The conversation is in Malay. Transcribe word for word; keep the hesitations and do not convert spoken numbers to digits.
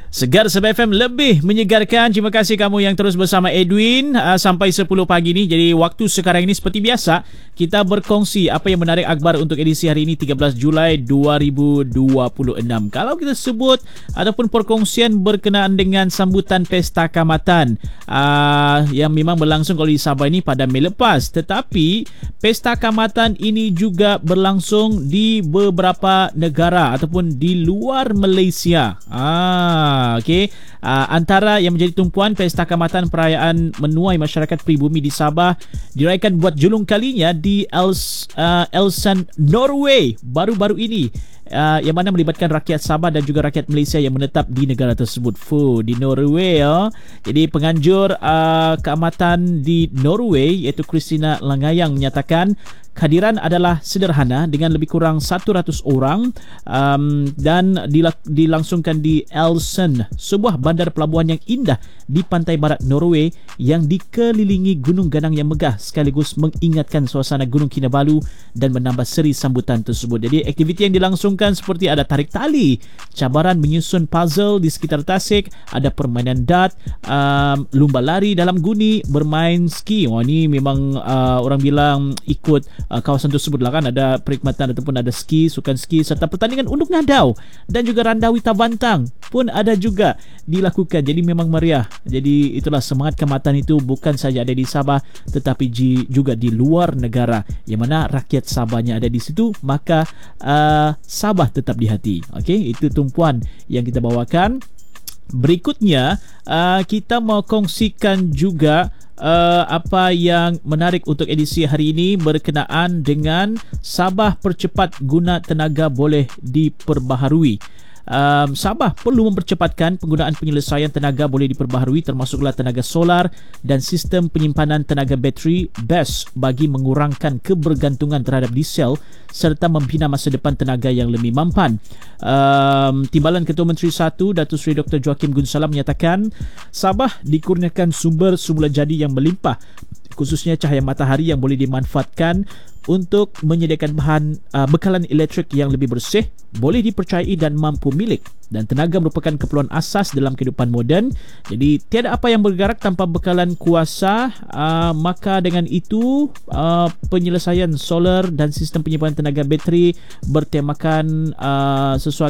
Segar Sabah F M lebih menyegarkan. Terima kasih kamu yang terus bersama Edwin uh, sampai sepuluh pagi ni. Jadi waktu sekarang ini seperti biasa, kita berkongsi apa yang menarik akhbar untuk edisi hari ini tiga belas Julai dua ribu dua puluh enam. Kalau kita sebut ataupun perkongsian berkenaan dengan sambutan Pesta Kaamatan uh, yang memang berlangsung kalau di Sabah ini pada Mei lepas. Tetapi Pesta Kaamatan ini juga berlangsung di beberapa negara ataupun di luar Malaysia. Ah Okey, uh, antara yang menjadi tumpuan Pesta Kaamatan perayaan menuai masyarakat pribumi di Sabah diraihkan buat julung kalinya di Els, uh, Elsan, Norway baru-baru ini. Uh, yang mana melibatkan rakyat Sabah dan juga rakyat Malaysia yang menetap di negara tersebut. Fuh, di Norway ya. Jadi penganjur uh, keamatan di Norway iaitu Christina Langayang menyatakan kehadiran adalah sederhana dengan lebih kurang seratus orang um, dan dilak- dilangsungkan di Elsen, sebuah bandar pelabuhan yang indah di pantai barat Norway yang dikelilingi gunung ganang yang megah sekaligus mengingatkan suasana Gunung Kinabalu dan menambah seri sambutan tersebut. Jadi aktiviti yang dilangsungkan seperti ada tarik tali, cabaran menyusun puzzle di sekitar tasik, ada permainan dart, um, lumba lari dalam guni, bermain ski. Wah, ni memang uh, orang bilang ikut uh, kawasan tersebut lah kan, ada perkhidmatan ataupun ada ski, sukan ski serta pertandingan unduk nadau dan juga randawi tabantang pun ada juga dilakukan. Jadi memang meriah. Jadi itulah semangat keamatan itu bukan saja ada di Sabah tetapi juga di luar negara yang mana rakyat Sabahnya ada di situ, maka uh, Sabah tetap di hati. Okey, itu tumpuan yang kita bawakan. Berikutnya uh, kita mau kongsikan juga uh, apa yang menarik untuk edisi hari ini berkenaan dengan Sabah percepat guna tenaga boleh diperbaharui. Um, Sabah perlu mempercepatkan penggunaan penyelesaian tenaga boleh diperbaharui termasuklah tenaga solar dan sistem penyimpanan tenaga bateri B E S bagi mengurangkan kebergantungan terhadap diesel serta membina masa depan tenaga yang lebih mampan. Um, Timbalan Ketua Menteri satu Datuk Seri Doktor Joakim Gunsalam menyatakan Sabah dikurniakan sumber semula jadi yang melimpah, khususnya cahaya matahari yang boleh dimanfaatkan untuk menyediakan bahan uh, bekalan elektrik yang lebih bersih, boleh dipercayai dan mampu milik. Dan tenaga merupakan keperluan asas dalam kehidupan moden. Jadi tiada apa yang bergerak tanpa bekalan kuasa. Uh, maka dengan itu uh, penyelesaian solar dan sistem penyimpanan tenaga bateri bertemakan uh, sesuatu